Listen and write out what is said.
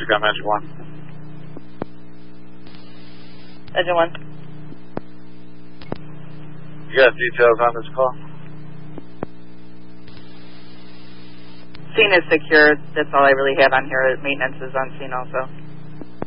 you got Magic 1? Engine 1. You got details on this call? Scene is secure. That's all I really have on here. Maintenance is on scene also.